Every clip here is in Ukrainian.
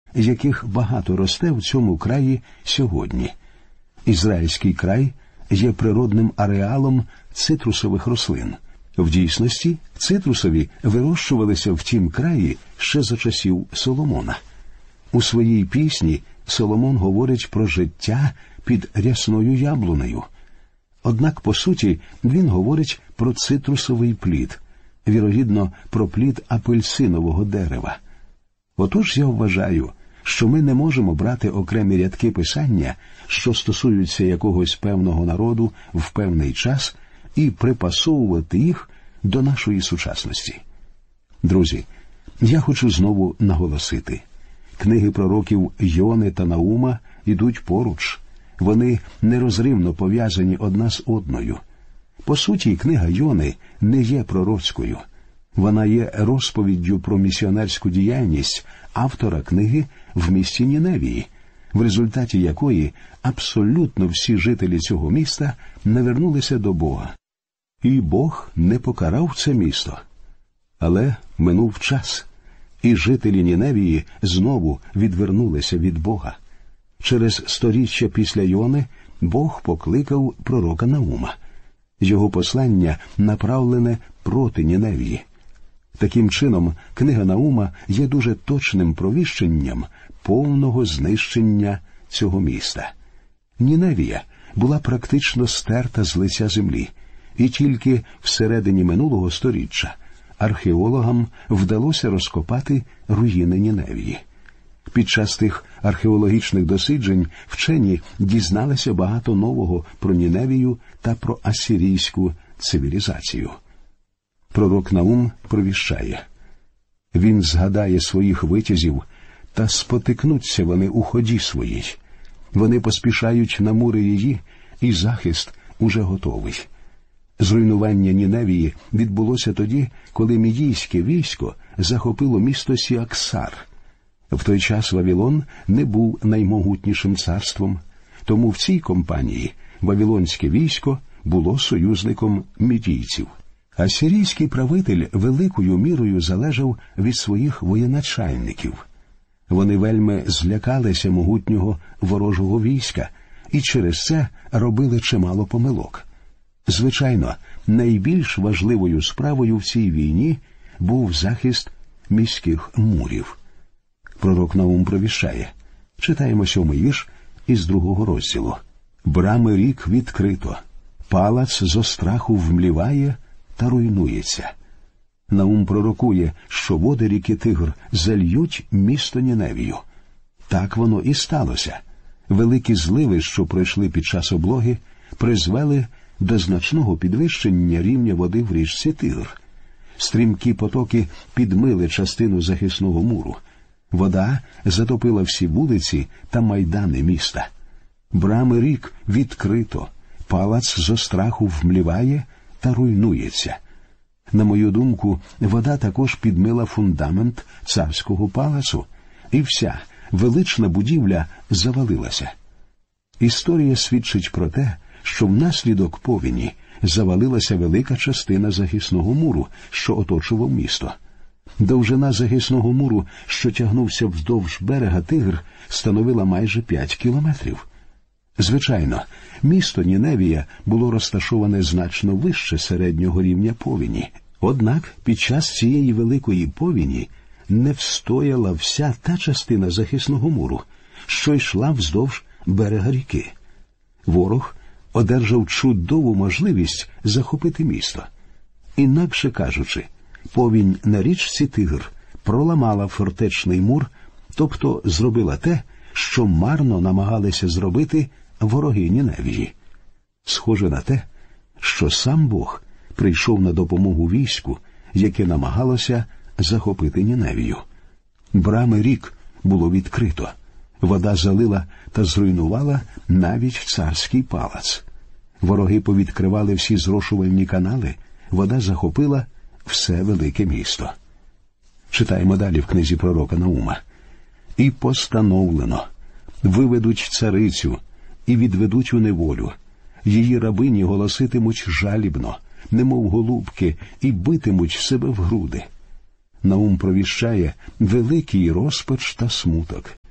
яких багато росте в цьому краї сьогодні. Ізраїльський край є природним ареалом цитрусових рослин. В дійсності, цитрусові вирощувалися в тім краї ще за часів Соломона. У своїй пісні Соломон говорить про життя під рясною яблунею. Однак, по суті, він говорить про цитрусовий плід, вірогідно, про плід апельсинового дерева. Отож я вважаю, що ми не можемо брати окремі рядки Писання, що стосуються якогось певного народу в певний час, і припасовувати їх до нашої сучасності. Друзі, я хочу знову наголосити. Книги пророків Йони та Наума йдуть поруч. Вони нерозривно пов'язані одна з одною. По суті, книга Йони не є пророцькою. Вона є розповіддю про місіонерську діяльність автора книги в місті Ніневії, в результаті якої абсолютно всі жителі цього міста навернулися до Бога. І Бог не покарав це місто. Але минув час, і жителі Ніневії знову відвернулися від Бога. Через сторіччя після Йони Бог покликав пророка Наума. Його послання направлене проти Ніневії. Таким чином, книга Наума є дуже точним провіщенням повного знищення цього міста. Ніневія була практично стерта з лиця землі, і тільки всередині минулого сторіччя археологам вдалося розкопати руїни Ніневії. Під час тих археологічних досліджень вчені дізналися багато нового про Ніневію та про асирійську цивілізацію. Пророк Наум провіщає: «Він згадає своїх витязів, та спотикнуться вони у ході своїй. Вони поспішають на мури її, і захист уже готовий». Зруйнування Ніневії відбулося тоді, коли мідійське військо захопило місто Сіаксар. В той час Вавилон не був наймогутнішим царством, тому в цій кампанії вавилонське військо було союзником мідійців. Асирійський правитель великою мірою залежав від своїх воєначальників. Вони вельми злякалися могутнього ворожого війська і через це робили чимало помилок. Звичайно, найбільш важливою справою в цій війні був захист міських мурів. Пророк Наум провіщає. Читаємо 7-й вірш із 2-го розділу. «Брами рік відкрито, палац зо страху вмліває та руйнується». Наум пророкує, що води ріки Тигр зальють місто Ніневію. Так воно і сталося. Великі зливи, що пройшли під час облоги, призвели до значного підвищення рівня води в річці Тигр. Стрімкі потоки підмили частину захисного муру. Вода затопила всі вулиці та майдани міста. Брами рік відкрито, палац зо страху вмліває та руйнується. На мою думку, вода також підмила фундамент царського палацу, і вся велична будівля завалилася. Історія свідчить про те, що внаслідок повені завалилася велика частина захисного муру, що оточував місто. Довжина захисного муру, що тягнувся вздовж берега Тигр, становила майже 5 кілометрів. Звичайно, місто Ніневія було розташоване значно вище середнього рівня повені. Однак під час цієї великої повені не встояла вся та частина захисного муру, що йшла вздовж берега ріки. Ворог одержав чудову можливість захопити місто. Інакше кажучи, повінь на річці Тигр проламала фортечний мур, тобто зробила те, що марно намагалися зробити вороги Ніневії. Схоже на те, що сам Бог прийшов на допомогу війську, яке намагалося захопити Ніневію. Брами рік було відкрито. Вода залила та зруйнувала навіть царський палац. Вороги повідкривали всі зрошувальні канали, вода захопила все велике місто. Читаємо далі в книзі пророка Наума. «І постановлено, виведуть царицю і відведуть у неволю. Її рабині голоситимуть жалібно, немов голубки, і битимуть себе в груди». Наум провіщає великий розпач та смуток.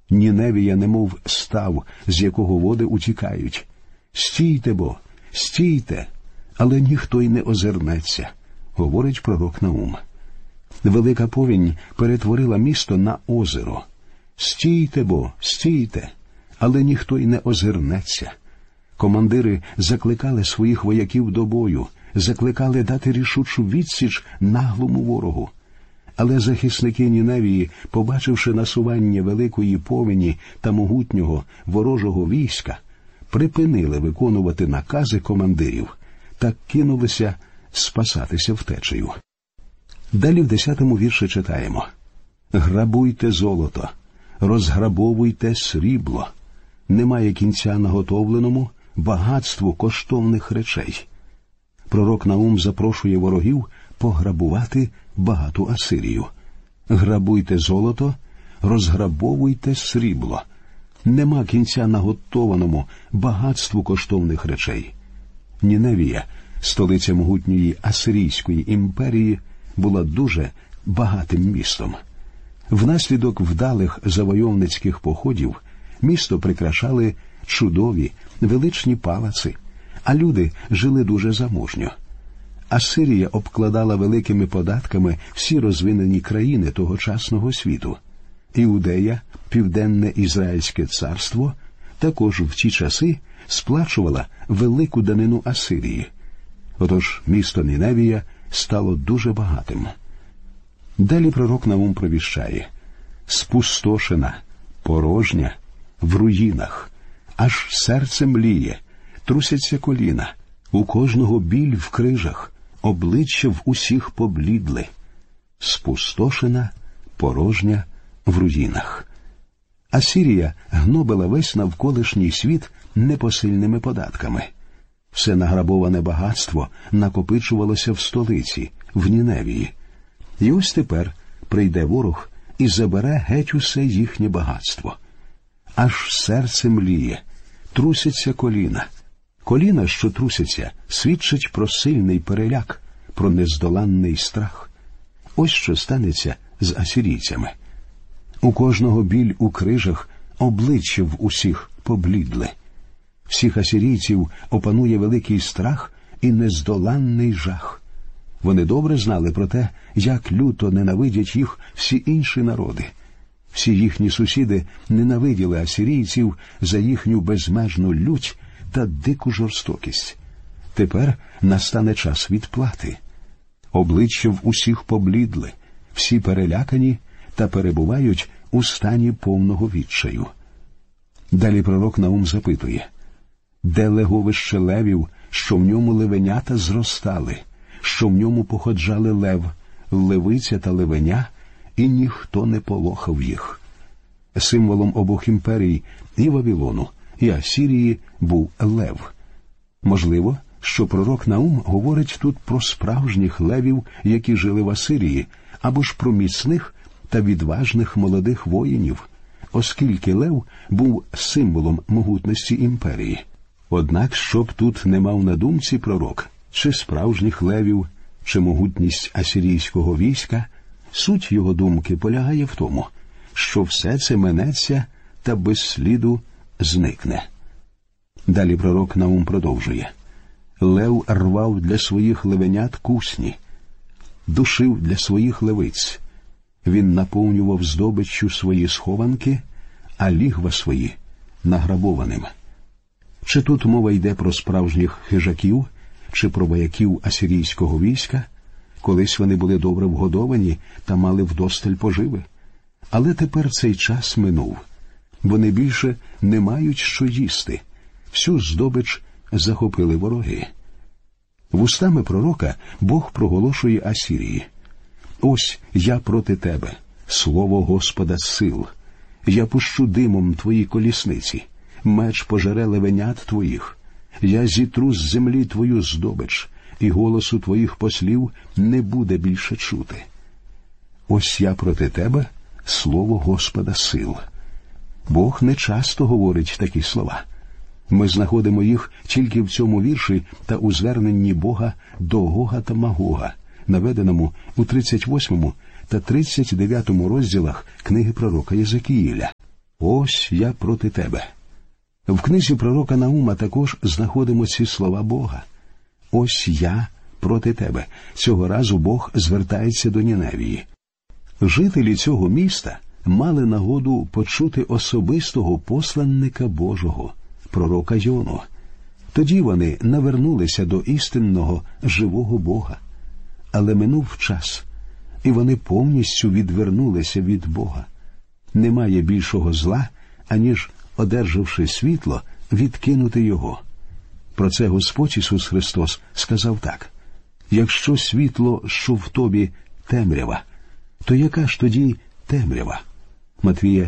Ніневія немов став, з якого води утікають. Стійте бо, стійте, але ніхто й не озирнеться, говорить пророк Наум. Велика повінь перетворила місто на озеро. Стійте бо, стійте, але ніхто й не озирнеться. Командири закликали своїх вояків до бою, закликали дати рішучу відсіч наглому ворогу. Але захисники Ніневії, побачивши насування великої повені та могутнього ворожого війська, припинили виконувати накази командирів та кинулися спасатися втечею. Далі в 10-му вірші читаємо: «Грабуйте золото, розграбовуйте срібло, немає кінця наготовленому багатству коштовних речей». Пророк Наум запрошує ворогів пограбувати багату Асирію. «Грабуйте золото, розграбовуйте срібло, нема кінця наготованому багатству коштовних речей». Ніневія, столиця могутньої Асирійської імперії, була дуже багатим містом. Внаслідок вдалих завойовницьких походів місто прикрашали чудові, величні палаци, а люди жили дуже заможньо. Асирія обкладала великими податками всі розвинені країни тогочасного світу. Іудея, Південне Ізраїльське царство, також в ті часи сплачувала велику данину Асирії. Отож місто Ніневія стало дуже багатим. Далі пророк Наум провіщає: «Спустошена, порожня, в руїнах, аж серце мліє, трусяться коліна, у кожного біль в крижах, обличчя в усіх поблідли. Спустошена, порожня, в руїнах». Асирія гнобила весь навколишній світ непосильними податками. Все награбоване багатство накопичувалося в столиці, в Ніневії. І ось тепер прийде ворог і забере геть усе їхнє багатство. Аж серце мліє, трусяться коліна. Коліна, що трусяться, свідчить про сильний переляк, про нездоланний страх. Ось що станеться з асирійцями. У кожного біль у крижах, обличчя в усіх поблідли. Всіх асирійців опанує великий страх і нездоланний жах. Вони добре знали про те, як люто ненавидять їх всі інші народи. Всі їхні сусіди ненавиділи асирійців за їхню безмежну лють та дику жорстокість. Тепер настане час відплати. Обличчя в усіх поблідли, всі перелякані та перебувають у стані повного відчаю. Далі пророк Наум запитує: «Де леговище левів, що в ньому левенята зростали, що в ньому походжали лев, левиця та левеня, і ніхто не полохав їх». Символом обох імперій, і Вавилону, і Асирії, був лев. Можливо, що пророк Наум говорить тут про справжніх левів, які жили в Асирії, або ж про міцних та відважних молодих воїнів, оскільки лев був символом могутності імперії. Однак, щоб тут не мав на думці пророк, чи справжніх левів, чи могутність асирійського війська, суть його думки полягає в тому, що все це минеться та без сліду зникне. Далі пророк Наум продовжує: «Лев рвав для своїх левенят кусні, душив для своїх левиць. Він наповнював здобиччю свої схованки, а лігва свої награбованим». Чи тут мова йде про справжніх хижаків, чи про вояків асирійського війська? Колись вони були добре вгодовані та мали вдосталь поживи. Але тепер цей час минув. Вони більше не мають що їсти. Всю здобич захопили вороги. Вустами пророка Бог проголошує Асирії: «Ось я проти тебе, слово Господа сил. Я пущу димом твої колісниці, меч пожере левенят твоїх. Я зітру з землі твою здобич, і голосу твоїх послів не буде більше чути. Ось я проти тебе, слово Господа сил». Бог не часто говорить такі слова. Ми знаходимо їх тільки в цьому вірші та у зверненні Бога до Гога та Магога, наведеному у 38 та 39 розділах книги пророка Єзекіїля. ось я проти тебе». В книзі пророка Наума також знаходимо ці слова Бога. «Ось я проти тебе». Цього разу Бог звертається до Ніневії. Жителі цього міста мали нагоду почути особистого посланника Божого, пророка Йону. Тоді вони навернулися до істинного, живого Бога. Але минув час, і вони повністю відвернулися від Бога. Немає більшого зла, аніж, одержавши світло, відкинути його. Про це Господь Ісус Христос сказав так: «Якщо світло, що в тобі, темрява, то яка ж тоді темрява?» Матвія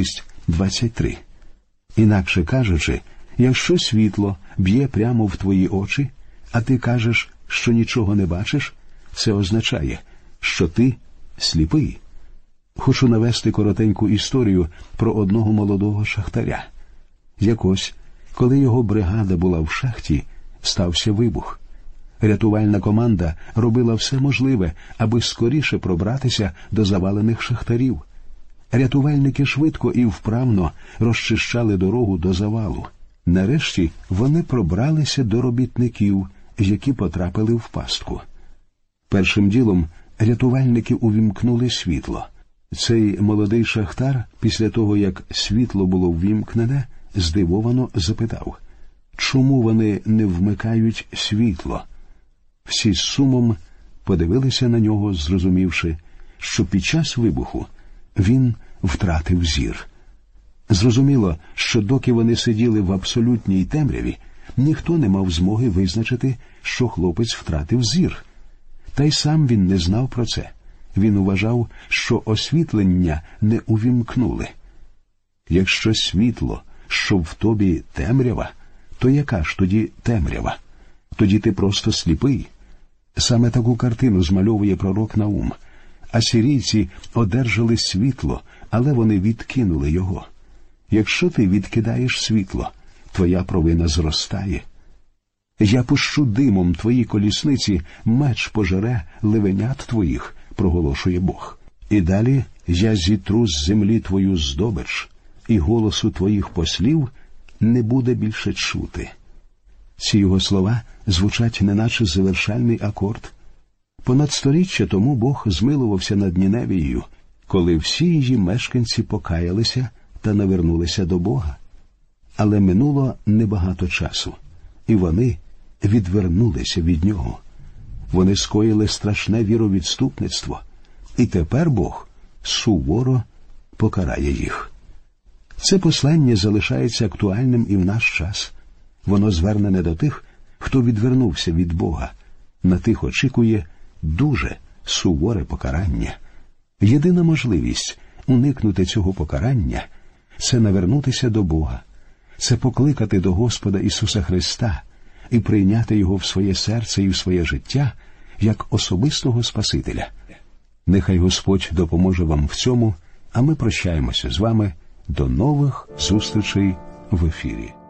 6:23. Інакше кажучи, якщо світло б'є прямо в твої очі, а ти кажеш, що нічого не бачиш, це означає, що ти сліпий. Хочу навести коротеньку історію про одного молодого шахтаря. Якось, коли його бригада була в шахті, стався вибух. Рятувальна команда робила все можливе, аби скоріше пробратися до завалених шахтарів. Рятувальники швидко і вправно розчищали дорогу до завалу. Нарешті вони пробралися до робітників, які потрапили в пастку. Першим ділом рятувальники увімкнули світло. Цей молодий шахтар, після того, як світло було ввімкнене, здивовано запитав: «Чому вони не вмикають світло?» Всі з сумом подивилися на нього, зрозумівши, що під час вибуху він втратив зір. Зрозуміло, що доки вони сиділи в абсолютній темряві, ніхто не мав змоги визначити, що хлопець втратив зір. Та й сам він не знав про це. Він вважав, що освітлення не увімкнули. Якщо світло, що в тобі темрява, то яка ж тоді темрява? Тоді ти просто сліпий. Саме таку картину змальовує пророк Наум. Асирійці одержали світло, але вони відкинули його. Якщо ти відкидаєш світло, твоя провина зростає. «Я пущу димом твої колісниці, меч пожере ливенят твоїх», проголошує Бог. І далі: «Я зітру з землі твою здобич, і голосу твоїх послів не буде більше чути». Ці його слова звучать неначе завершальний акорд. Понад сторіччя тому Бог змилувався над Ніневією, коли всі її мешканці покаялися та навернулися до Бога. Але минуло небагато часу, і вони відвернулися від нього. Вони скоїли страшне віровідступництво, і тепер Бог суворо покарає їх. Це послання залишається актуальним і в наш час. Воно звернене до тих, хто відвернувся від Бога. На тих очікує дуже суворе покарання. Єдина можливість уникнути цього покарання – це навернутися до Бога, це покликати до Господа Ісуса Христа і прийняти Його в своє серце і в своє життя як особистого Спасителя. Нехай Господь допоможе вам в цьому, а ми прощаємося з вами. До нових зустрічей в ефірі.